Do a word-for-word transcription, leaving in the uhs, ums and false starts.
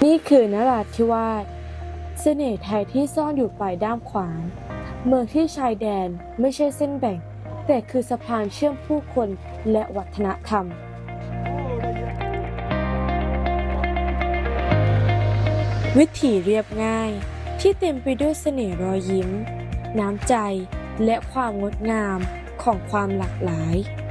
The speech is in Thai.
นี่คือนราธิวาสเสน่ห์ไทยที่ซ่อนอยู่ปลายด้ามขวานเมืองที่ชายแดนไม่ใช่เส้นแบ่งแต่คือสะพานเชื่อมผู้คนและวัฒนธรรมวิถีเรียบง่ายที่เต็มไปด้วยเสน่ห์รอยยิ้มน้ำใจและความงดงามของความหลากหลาย